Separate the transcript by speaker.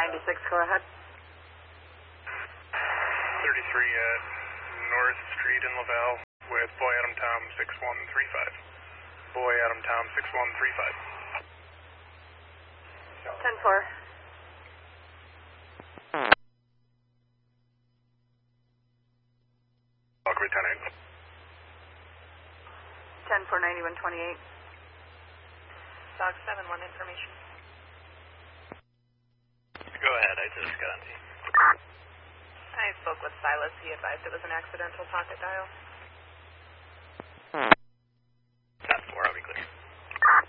Speaker 1: 96, go ahead.
Speaker 2: 33 at North Street in Laval with Boy Adam Tom 6135. Boy Adam Tom 6135.
Speaker 1: 10-4.
Speaker 2: Valkyrie 10-8.
Speaker 1: 10-4, 9128.
Speaker 3: Dog 7-1 information.
Speaker 4: Go ahead, I just got on.
Speaker 3: I spoke with Silas. He advised it was an accidental pocket dial.